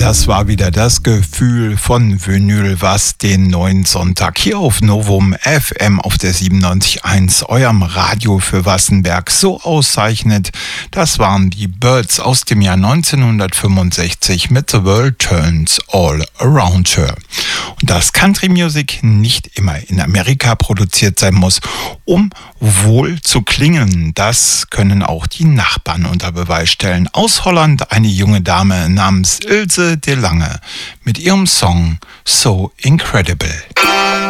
Das war wieder das Gefühl von Vinyl, was den neuen Sonntag hier auf Novum FM auf der 97.1, eurem Radio für Wassenberg, so auszeichnet. Das waren die Byrds aus dem Jahr 1965 mit The World Turns All Around Her. Und dass Country Music nicht immer in Amerika produziert sein muss, um wohl zu klingen, das können auch die Nachbarn unter Beweis stellen. Aus Holland eine junge Dame namens Ilse de Lange mit ihrem Song So Incredible.